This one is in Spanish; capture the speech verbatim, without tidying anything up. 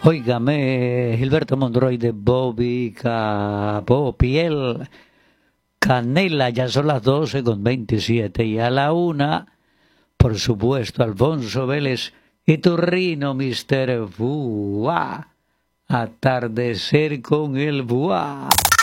Óigame, Gilberto Monroy de Bobby Capó, Piel Canela, ya son las doce con veintisiete y a la una, por supuesto, Alfonso Vélez y Turrino, mister Buá, atardecer con el Buá.